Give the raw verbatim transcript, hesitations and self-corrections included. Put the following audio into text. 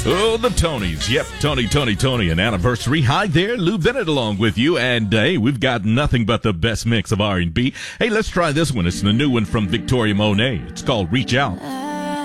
Oh, the Tonys. Yep, Tony, Tony, Tony, an anniversary. Hi there, Lou Bennett along with you. And, uh, hey, we've got nothing but the best mix of R and B. Hey, let's try this one. It's the new one from Victoria Monet. It's called Reach Out.